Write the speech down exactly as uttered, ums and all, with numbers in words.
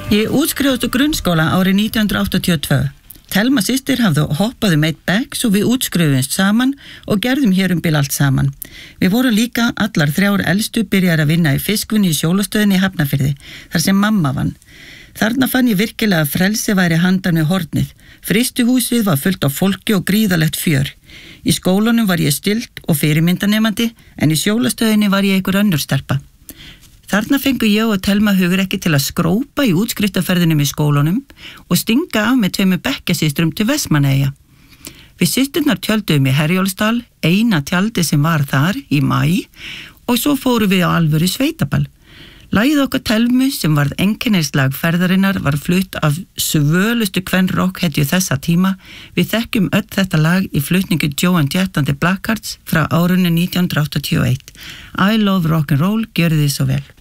Ég útskrifaðist úr grunnskóla árið nítján hundruð áttatíu og tvö. Telma systir hafði hoppað um eitt bekk svo við útskrifuðumst saman og gerðum hér um bil allt saman. Við vorum líka allar þrjár elstu byrjar að vinna í fiskvinni í sjólastöðinni í Hafnarfirði, þar sem mamma vann. Þarna fann ég virkilega að frelsi væri handan við hornið. Frystihúsið var fullt af fólki og gríðalegt fjör. Í skólanum var ég stilt og fyrirmyndanemandi en í sjólastöðinni var ég einhver önnur stelpa. Þarna fengu ég og Telma hugur ekki til að skrópa í útskriftarferðinum í skólanum og stinga af með tveimur bekkjasystrum til Vestmannaeyja. Við systurnar tjöldum í Herjólfsdal, eina tjaldi sem var þar í maí og svo fórum við á alvöru sveitaball. Lagið okkar Telmu sem varð einkennislag ferðarinnar var flutt af svölustu kvenrock hetju þessa tíma. Við þekkjum öll þetta lag í flutningu Joan Jett and the Blackhearts frá árinu nítján hundruð áttatíu og eitt. I love rock and roll, gjörið þið svo vel.